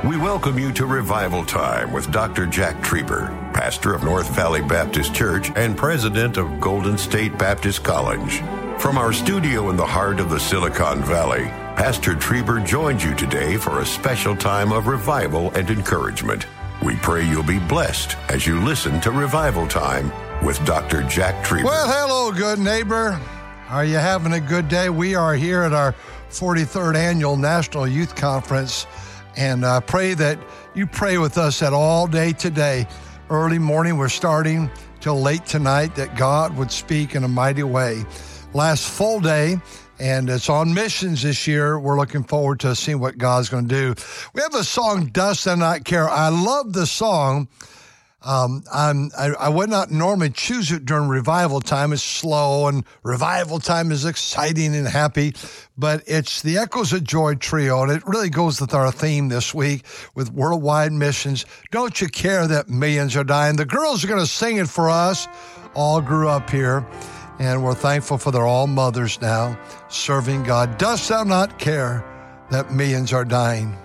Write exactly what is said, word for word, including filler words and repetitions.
We welcome you to Revival Time with Doctor Jack Trieber, pastor of North Valley Baptist Church and president of Golden State Baptist College. From our studio in the heart of the Silicon Valley, Pastor Trieber joins you today for a special time of revival and encouragement. We pray you'll be blessed as you listen to Revival Time with Doctor Jack Trieber. Well, hello, good neighbor. Are you having a good day? We are here at our forty-third Annual National Youth Conference, and I uh, pray that you pray with us at all day today. Early morning, we're starting till late tonight, that God would speak in a mighty way. Last full day, and it's on missions this year. We're looking forward to seeing what God's going to do. We have a song, Dost Thou Not Care? I love the song. Um, I'm, I, I would not normally choose it during revival time. It's slow, and revival time is exciting and happy, but it's the Echoes of Joy Trio, and it really goes with our theme this week with worldwide missions. Don't you care that millions are dying? The girls are going to sing it for us. All grew up here, and we're thankful for their all mothers now serving God. Dost thou not care that millions are dying?